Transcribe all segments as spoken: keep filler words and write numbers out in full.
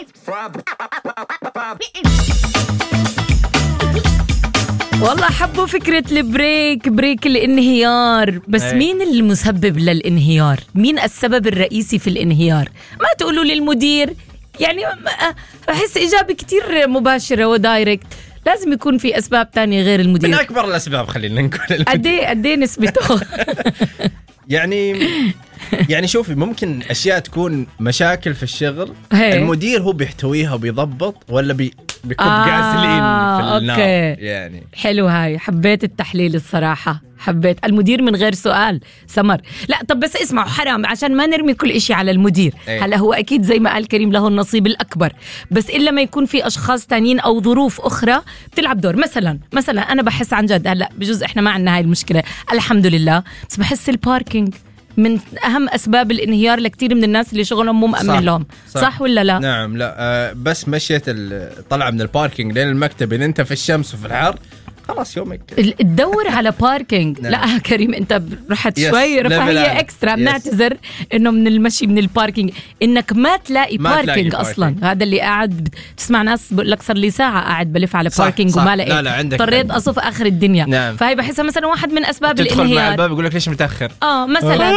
والله حبوا فكرة البريك، بريك الانهيار، بس هي. مين المسبب للانهيار؟ مين السبب الرئيسي في الانهيار؟ ما تقولوا للمدير، يعني أحس إجابة كتير مباشرة ودايركت. لازم يكون في أسباب تانية غير المدير. من أكبر الأسباب خلينا نقول قديه قديه نسبته. يعني يعني شوفي، ممكن أشياء تكون مشاكل في الشغل، هي. المدير هو بيحتويها وبيضبط، ولا بي بيكب آه غازلين في النار. أوكي. يعني حلو، هاي حبيت التحليل الصراحة، حبيت المدير من غير سؤال. سمر، لا طب بس اسمعوا، حرام عشان ما نرمي كل إشي على المدير. أيه. هلا هو أكيد زي ما قال كريم له النصيب الأكبر، بس إلا ما يكون في أشخاص تانيين أو ظروف أخرى بتلعب دور. مثلا مثلا أنا بحس عن جد، هلا بجوز إحنا ما عنا هاي المشكلة الحمد لله، بس بحس الباركينج من أهم أسباب الانهيار لكتير من الناس اللي شغلهم مو مأمن لهم. صح. صح ولا لا؟ نعم. لا أه بس مشيت طلع من الباركينج لين المكتب، إذا أنت في الشمس وفي الحر خلاص يومك تدور على باركينج. لا كريم انت رحت شوي رفاهية اكسترا. بنعتذر انه من المشي من الباركينج انك ما تلاقي ما باركينج تلاقي اصلا باركينج. هذا اللي قاعد تسمع ناس بقول لك صار لي ساعة قاعد بلف على صح باركينج صح. وما لقيت، اضطريت اصف اخر الدنيا. نعم. فهي بحسها مثلا واحد من اسباب الانهيار. تدخل مع الباب يقول لك ليش متاخر. اه مثلا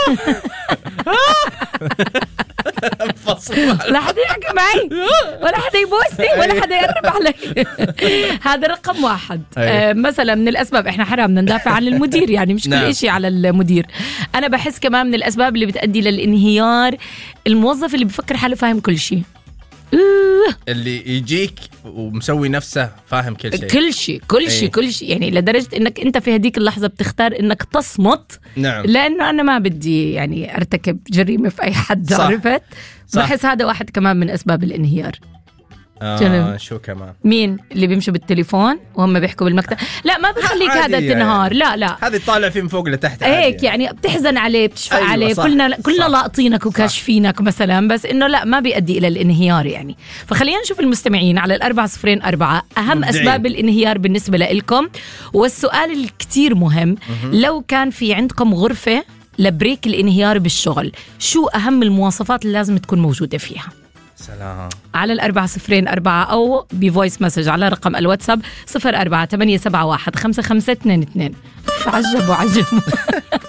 لا حدا يحكي معي ولا حدا يبوسني ولا حدا يقرب علي. هذا رقم واحد. آه مثلا من الأسباب، إحنا حرام ندافع عن المدير يعني مش كل إشي على المدير. أنا بحس كمان من الأسباب اللي بتأدي للانهيار الموظف اللي بفكر حاله فاهم كل شيء، اللي يجيك ومسوي نفسه فاهم كل شيء كل شيء كل شيء كل شيء يعني لدرجة إنك أنت في هديك اللحظة بتختار إنك تصمت. نعم. لأنه أنا ما بدي يعني أرتكب جريمة في أي حد. عرفت؟ بحس هذا واحد كمان من أسباب الانهيار. آه شو كمان؟ مين اللي بيمشوا بالتليفون وهم بيحكوا بالمكتب؟ لا ما بخليك هذا تنهار. لا لا هذا يطالع فيه من فوق لتحت هيك يعني. يعني بتحزن عليه بتشفق أيوة عليه. كلنا كلنا لاقطينك وكاشفينك مثلا، بس انه لا ما بيؤدي الى الانهيار يعني. فخلينا نشوف المستمعين على الأربعة صفرين أربعة اهم مبدعين. اسباب الانهيار بالنسبه لكم. والسؤال الكتير مهم م-م. لو كان في عندكم غرفه لبريك الانهيار بالشغل، شو اهم المواصفات اللي لازم تكون موجوده فيها؟ سلام. على الأربعة صفرين أربعة أو بفويس مسج على رقم الواتساب صفر أربعة ثمانية سبعة واحد خمسة خمسة اثنين اثنين. عجب وعجب.